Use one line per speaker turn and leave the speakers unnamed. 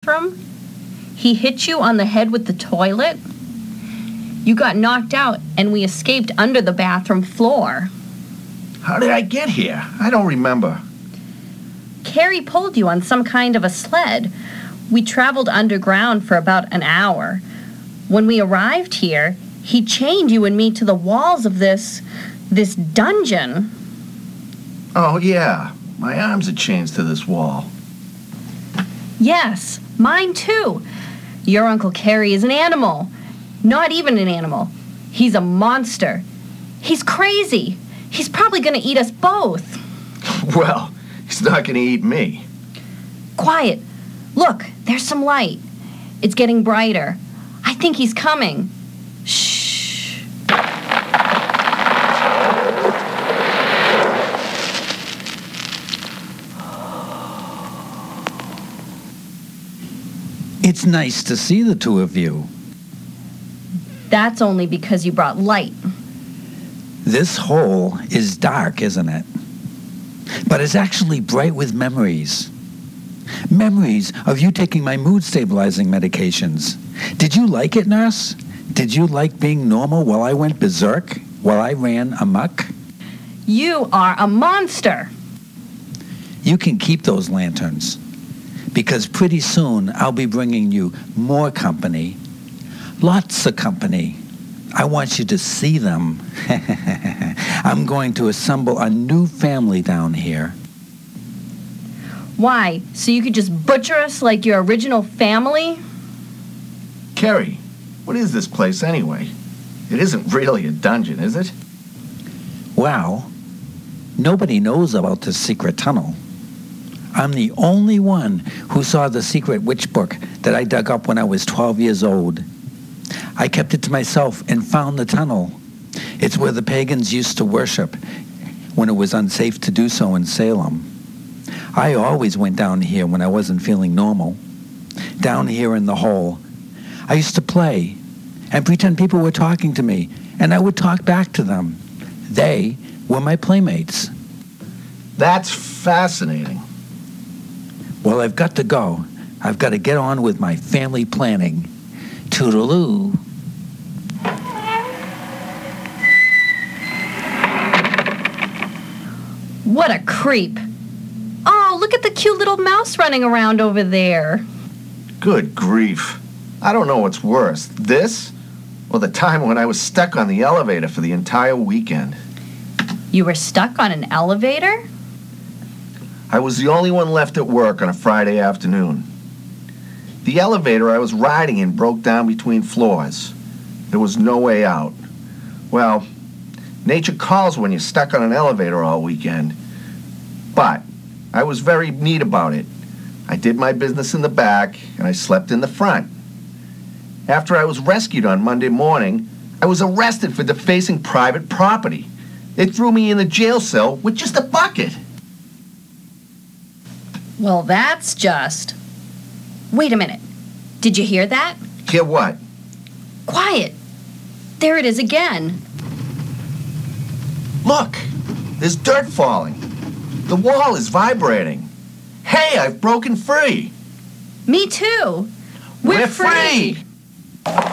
bathroom? He hit you on the head with the toilet? You got knocked out and we escaped under the bathroom floor.
How did I get here? I don't remember.
Carrie pulled you on some kind of a sled. We traveled underground for about an hour. When we arrived here, he chained you and me to the walls of this dungeon.
Oh, yeah. My arms are chained to this wall.
Yes, mine too. Your Uncle Carrie is an animal. Not even an animal. He's a monster. He's crazy. He's probably going to eat us both.
Well, he's not going to eat me.
Quiet. Look, there's some light. It's getting brighter. I think he's coming. Shh.
It's nice to see the two of you.
That's only because you brought light.
This hole is dark, isn't it? But it's actually bright with memories. Memories of you taking my mood-stabilizing medications. Did you like it, nurse? Did you like being normal while I went berserk? While I ran amok?
You are a monster.
You can keep those lanterns. Because pretty soon I'll be bringing you more company. Lots of company. I want you to see them. I'm going to assemble a new family down here.
Why? So you could just butcher us like your original family?
Carrie, what is this place anyway? It isn't really a dungeon, is it?
Well, nobody knows about this secret tunnel. I'm the only one who saw the secret witch book that I dug up when I was 12 years old. I kept it to myself and found the tunnel. It's where the pagans used to worship when it was unsafe to do so in Salem. I always went down here when I wasn't feeling normal. Down here in the hole. I used to play and pretend people were talking to me, and I would talk back to them. They were my playmates.
That's fascinating.
Well, I've got to go. I've got to get on with my family planning. Toodaloo.
What a creep. Oh, look at the cute little mouse running around over there.
Good grief. I don't know what's worse, this or the time when I was stuck on the elevator for the entire weekend.
You were stuck on an elevator?
I was the only one left at work on a Friday afternoon. The elevator I was riding in broke down between floors. There was no way out. Well, nature calls when you're stuck on an elevator all weekend. But I was very neat about it. I did my business in the back, and I slept in the front. After I was rescued on Monday morning, I was arrested for defacing private property. They threw me in the jail cell with just a bucket.
Well, that's just... Wait a minute. Did you hear that?
Hear what?
Quiet. There it is again.
Look, there's dirt falling. The wall is vibrating. Hey, I've broken free.
Me too.
We're free.